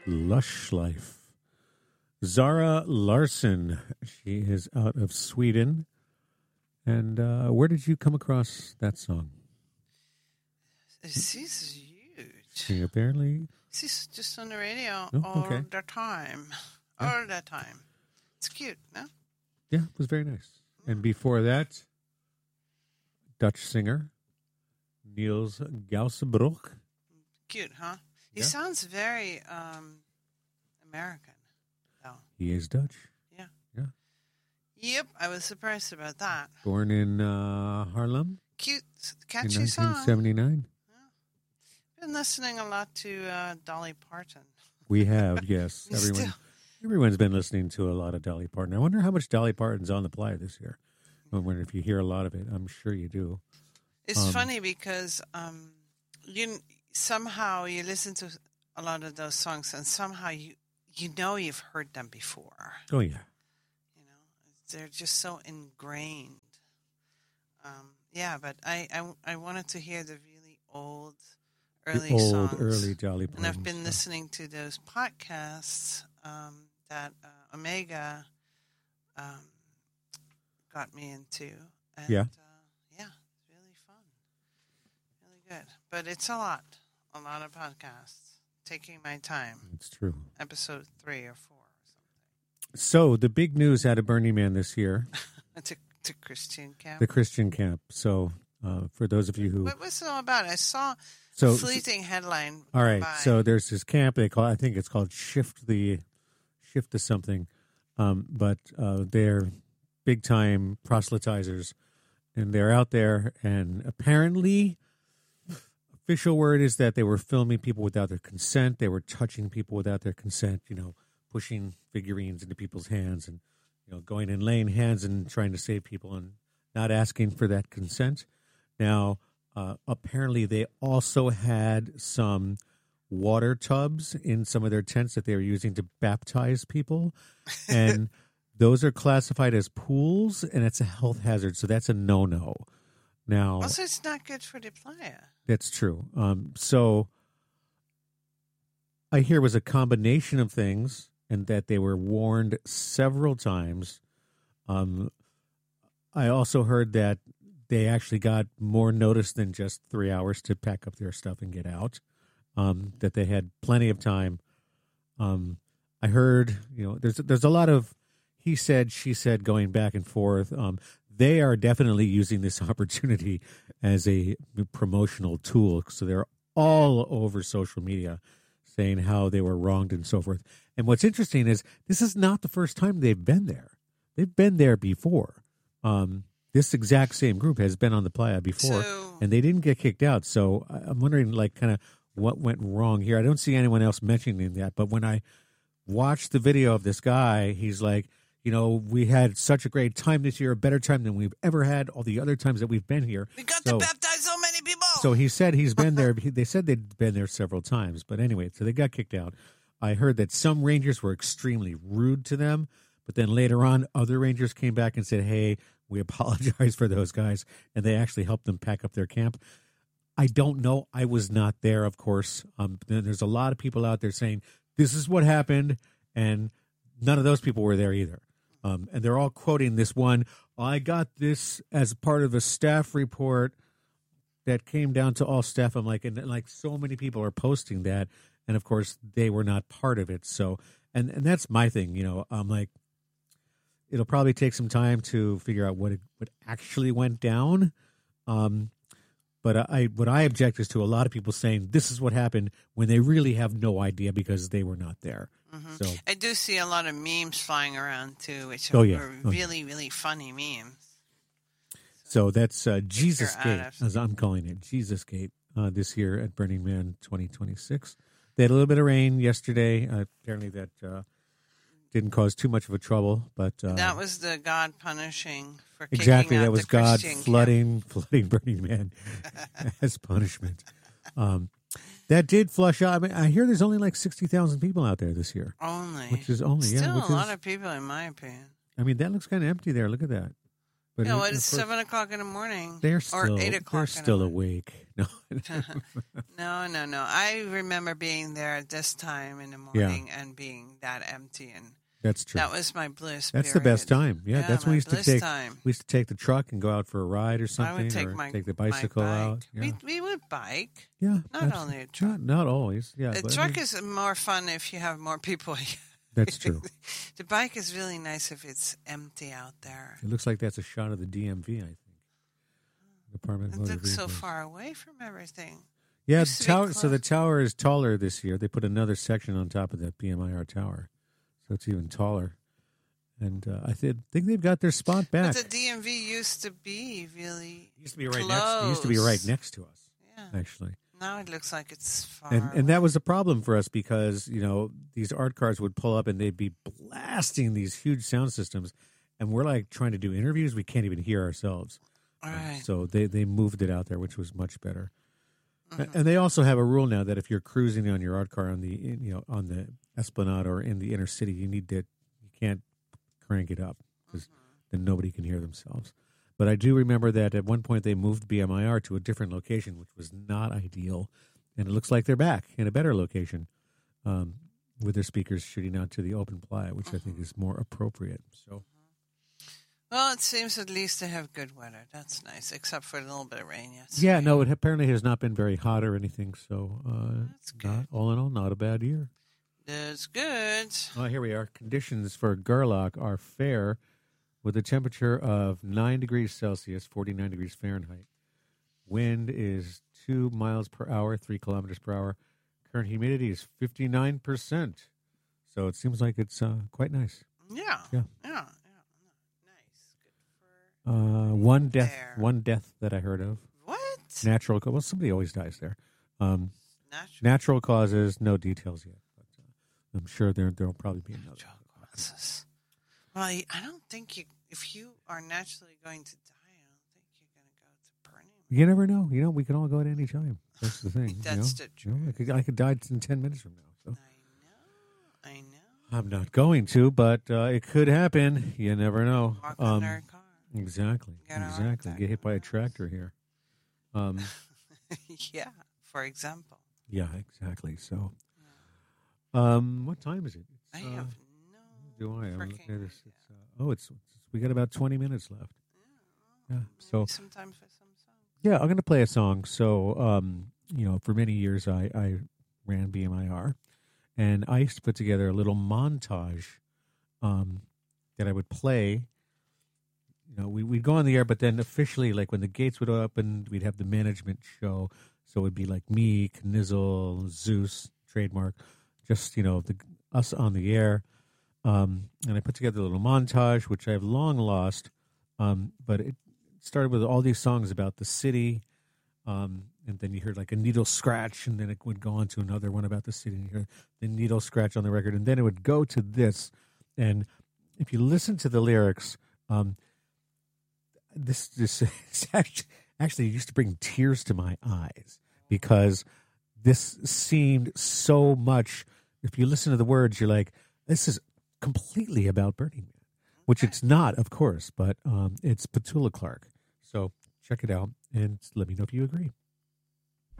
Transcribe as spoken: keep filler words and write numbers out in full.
Lush Life. Zara Larsson. She is out of Sweden. And uh, where did you come across that song? This is huge. She apparently. This is just on the radio Oh, all okay. the time. Yeah. All the time. It's cute, no? Yeah, it was very nice. And before that, Dutch singer Niels Gaussebroek. Cute, huh? He Yeah. sounds very um, American, though. He is Dutch. Yeah. Yeah. Yep, I was surprised about that. Born in uh, Haarlem Cute, in catchy song. nineteen seventy-nine. Been listening a lot to uh, Dolly Parton. We have, yes. Still. Everyone, everyone's been listening to a lot of Dolly Parton. I wonder how much Dolly Parton's on the playa this year. I wonder if you hear a lot of it. I'm sure you do. It's Um, funny because um, you somehow you listen to a lot of those songs, and somehow you you know you've heard them before. Oh, yeah. You know, they're just so ingrained. Um, yeah, but I, I I wanted to hear the really old, early the old, songs. early Dolly Parton And I've been stuff. listening to those podcasts um, that uh, Omega um, got me into. And, Yeah. Uh, yeah, it's really fun. Really good. But it's a lot. A lot of podcasts. Taking my time. It's true. Episode three or four or something. So the big news out of Burning Man this year, to, to Christian camp. the Christian camp. So uh, for those of you who... What was it all about? I saw So, a fleeting headline. all right. by- So there's this camp. They call. I think it's called Shift the Shift to something. Um, but uh, they're big time proselytizers, and they're out there. And apparently, official word is that they were filming people without their consent. They were touching people without their consent. You know, pushing figurines into people's hands, and you know, going and laying hands and trying to save people, and not asking for that consent. Now. Uh, apparently, they also had some water tubs in some of their tents that they were using to baptize people. And those are classified as pools, and it's a health hazard. So that's a no-no. Now, Also, it's not good for the playa. that's true. Um, so I hear it was a combination of things, and that they were warned several times. Um, I also heard that they actually got more notice than just three hours to pack up their stuff and get out, um, that they had plenty of time. Um, I heard, you know, there's there's a lot of he said, she said going back and forth. Um, they are definitely using this opportunity as a promotional tool. So they're all over social media saying how they were wronged and so forth. And what's interesting is this is not the first time they've been there. They've been there before. Um This exact same group has been on the playa before, So- and they didn't get kicked out. So I- I'm wondering, like, kind of what went wrong here. I don't see anyone else mentioning that, but when I watched the video of this guy, he's like, you know, we had such a great time this year, a better time than we've ever had all the other times that we've been here. We got So- to baptize so many people. So he said he's been there. he- They said they'd been there several times, but anyway, so they got kicked out. I heard that some rangers were extremely rude to them, but then later on, other rangers came back and said, hey, we apologize for those guys, and they actually helped them pack up their camp. I don't know. I was not there, of course. Um, there's a lot of people out there saying, this is what happened, and none of those people were there either. Um, and they're all quoting this one, I got this as part of a staff report that came down to all staff. I'm like, and like so many people are posting that, and of course, they were not part of it. So, and, and that's my thing, you know, I'm like, it'll probably take some time to figure out what it, what actually went down. Um, but I, what I object is to a lot of people saying this is what happened when they really have no idea because they were not there. Mm-hmm. So I do see a lot of memes flying around too, which Oh, are yeah. Oh, really, really funny memes. So that's uh, Jesus out Gate, of- as I'm calling it, Jesus Gate, uh, this year at Burning Man twenty twenty-six. They had a little bit of rain yesterday. Uh, apparently that uh, didn't cause too much of a trouble, but uh, That was the God punishing for kicking exactly out that was the God Christian camp. flooding, flooding Burning Man as punishment. Um, that did flush out. I mean, I hear there's only like sixty thousand people out there this year, Only. which is only Still yeah. Which a lot is, of people, in my opinion. I mean, that looks kind of empty there. Look at that. But Yeah, it- well, of it's course, seven o'clock in the morning. they're or still eight o'clock. they're in still the morning. awake. No, No, no, no. I remember being there at this time in the Yeah. morning and being that empty, and that's true. that was my bliss. That's the best period. time. Yeah, that's when my we used to bliss take time. we used to take the truck and go out for a ride or I something, would take or my take the my bicycle bike. out. Yeah, We we would bike. yeah. Not abso- only a truck. Not, not always. Yeah, The but I truck mean, is more fun if you have more people. that's true. The bike is really nice if it's empty out there. It looks like that's a shot of the D M V. I think Department of It Motor looks so Vehicles. far away from everything. Yeah, Used the to be tower. So the close. tower is taller this year. They put another section on top of that B M I R tower, so it's even taller. And uh, I th- think they've got their spot back. But the D M V used to be really It used to be right next. It used to be right close. next to us, Yeah. actually. Now it looks like it's far. And and that away. was a problem for us because you know these art cars would pull up and they'd be blasting these huge sound systems, and we're like trying to do interviews. We can't even hear ourselves. All right. So they they moved it out there, which was much better. Mhm. And they also have a rule now that if you're cruising on your art car on the you know on the Esplanade or in the inner city, you need to you can't crank it up because then nobody can hear themselves. But I do remember that at one point they moved B M I R to a different location, which was not ideal, and it looks like they're back in a better location um, with their speakers shooting out to the open playa, which I think is more appropriate. So Well, it seems at least they have good weather. That's nice, except for a little bit of rain yesterday. yeah, no, it apparently has not been very hot or anything. So uh, That's good. not, all in all, not a bad year. That's good. Oh, here we are. Conditions for Gerlach are fair with a temperature of nine degrees Celsius, forty-nine degrees Fahrenheit. Wind is two miles per hour, three kilometers per hour. Current humidity is fifty-nine percent. So it seems like it's uh, quite nice. Yeah. Yeah. Yeah. Yeah. Nice. Good for Uh, one death, There. one death that I heard of. what? Natural, ca- well, somebody always dies there. Um, Natural natural causes, no details yet. But uh, I'm sure there there'll probably be another. natural causes. Well, I I don't think you. If you are naturally going to die, I don't think you're going to go to Burning Man. You never know. You know, we can all go at any time. That's the thing. That's you know? the You know, I could I could die in ten minutes from now. So I know. I know. I'm not going to, but uh, it could happen. You never know. Walk Um, under a car. exactly. Get a heart Exactly. attack. Get hit by a tractor here. Um, Yeah. For example, yeah, exactly. So, um, what time is it? I It's, have uh, no. do I? I'm looking freaking at this. idea. It's, uh, oh, it's, it's we got about twenty minutes left. Yeah. So Maybe sometime for some song. yeah, I'm going to play a song. So, um, you know, for many years I, I ran B M I R, and I used to put together a little montage um, that I would play. You know, we, we'd go on the air, but then officially, like when the gates would open, we'd have the management show. So it would be like me, Knizzle, Zeus, Trademark, just, you know, the, us on the air. Um, and I put together a little montage, which I have long lost. Um, but it started with all these songs about the city. Um, and then you heard like a needle scratch, and then it would go on to another one about the city. And you heard the needle scratch on the record. And then it would go to this. And if you listen to the lyrics, um, this, this is actually, actually used to bring tears to my eyes because this seemed so much. If you listen to the words, you're like, this is completely about Burning Man, which it's not, of course, but um, it's Petula Clark. So check it out and let me know if you agree.